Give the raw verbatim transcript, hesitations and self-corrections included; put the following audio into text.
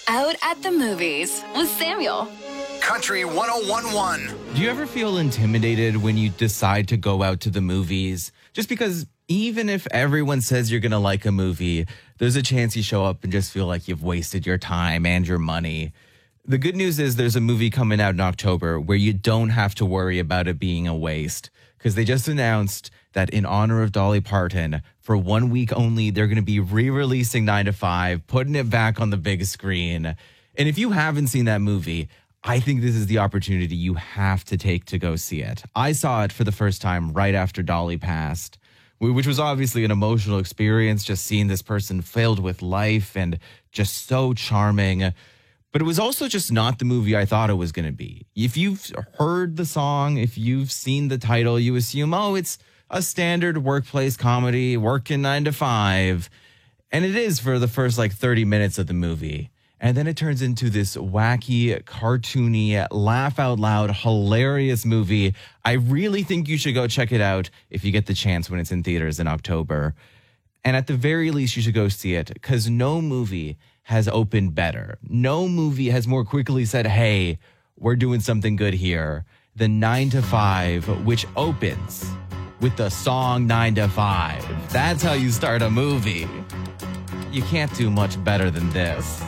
Out at the Movies with Samuel. Country one oh one point one. Do you ever feel intimidated when you decide to go out to the movies? Just because even if everyone says you're going to like a movie, there's a chance you show up and just feel like you've wasted your time and your money. The good news is there's a movie coming out in October where you don't have to worry about it being a waste, because they just announced that in honor of Dolly Parton, for one week only, they're going to be re-releasing nine to five, putting it back on the big screen. And if you haven't seen that movie, I think this is the opportunity you have to take to go see it. I saw it for the first time right after Dolly passed, which was obviously an emotional experience, just seeing this person filled with life and just so charming. But it was also just not the movie I thought it was going to be. If you've heard the song, if you've seen the title, you assume, oh, it's a standard workplace comedy, working nine to five. And it is for the first like thirty minutes of the movie. And then it turns into this wacky, cartoony, laugh out loud, hilarious movie. I really think you should go check it out if you get the chance when it's in theaters in October. And at the very least, you should go see it, because no movie has opened better. No movie has more quickly said, hey, we're doing something good here than nine to five, which opens with the song nine to five. That's how you start a movie. You can't do much better than this.